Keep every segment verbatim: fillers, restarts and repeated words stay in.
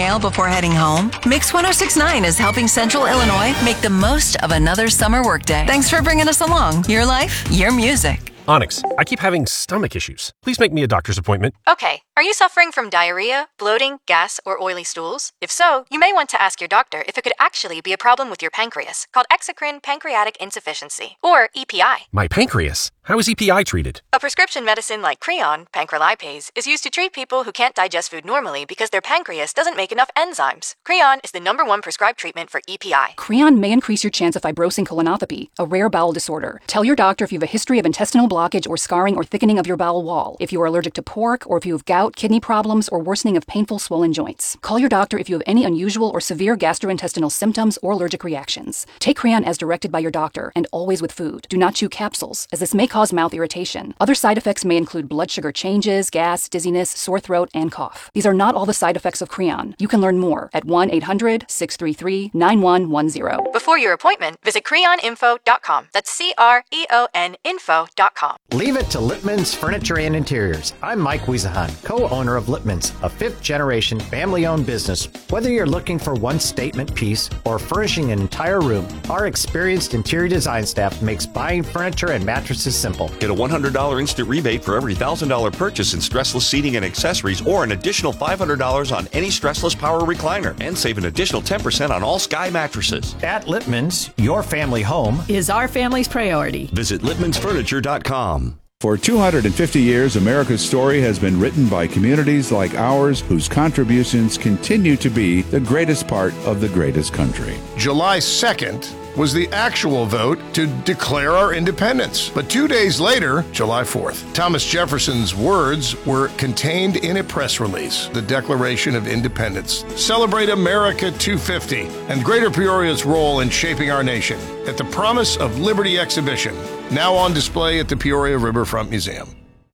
inhale before heading home? Mix one oh six point nine is helping Central Illinois make the most of another summer workday. Thanks for bringing us along. Your life, your music. Onyx, I keep having stomach issues. Please make me a doctor's appointment. Okay. Are you suffering from diarrhea, bloating, gas, or oily stools? If so, you may want to ask your doctor if it could actually be a problem with your pancreas, called exocrine pancreatic insufficiency, or E P I. My pancreas? How is E P I treated? A prescription medicine like Creon, pancrelipase, is used to treat people who can't digest food normally because their pancreas doesn't make enough enzymes. Creon is the number one prescribed treatment for E P I. Creon may increase your chance of fibrosing colonopathy, a rare bowel disorder. Tell your doctor if you have a history of intestinal blockage or scarring or thickening of your bowel wall, if you are allergic to pork, or if you have gout, kidney problems, or worsening of painful swollen joints. Call your doctor if you have any unusual or severe gastrointestinal symptoms or allergic reactions. Take Creon as directed by your doctor, and always with food. Do not chew capsules, as this may cause mouth irritation. Other side effects may include blood sugar changes, gas, dizziness, sore throat, and cough. These are not all the side effects of Creon. You can learn more at one eight hundred, six three three, nine one one zero. Before your appointment, visit creon info dot com. That's C R E O N info dot com. Leave it to Lippman's Furniture and Interiors. I'm Mike Wiesahan, co-owner of Lippman's, a fifth-generation family-owned business. Whether you're looking for one statement piece or furnishing an entire room, our experienced interior design staff makes buying furniture and mattresses simple. Get a one hundred dollars instant rebate for every one thousand dollars purchase in stressless seating and accessories, or an additional five hundred dollars on any stressless power recliner, and save an additional ten percent on all Sky mattresses. At Lippman's, your family home is our family's priority. Visit lippmans furniture dot com. For two hundred fifty years, America's story has been written by communities like ours whose contributions continue to be the greatest part of the greatest country. July second was the actual vote to declare our independence. But two days later, July fourth, Thomas Jefferson's words were contained in a press release, the Declaration of Independence. Celebrate America two fifty and Greater Peoria's role in shaping our nation at the Promise of Liberty exhibition, now on display at the Peoria Riverfront Museum.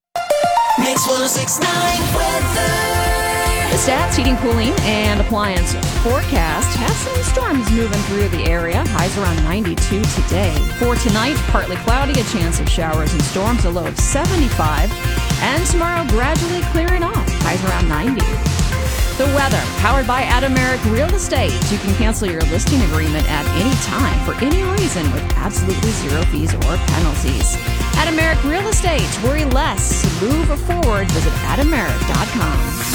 Mix one oh six point nine weather. The Stats Heating, Cooling, and Appliance forecast has some storms moving through the area. Highs around ninety-two today. For tonight, partly cloudy, a chance of showers and storms, a low of seventy-five. And tomorrow, gradually clearing off. Highs around ninety. The weather, powered by Adameric Real Estate. You can cancel your listing agreement at any time for any reason with absolutely zero fees or penalties. Adameric Real Estate. Worry less. Move forward. Visit adameric dot com.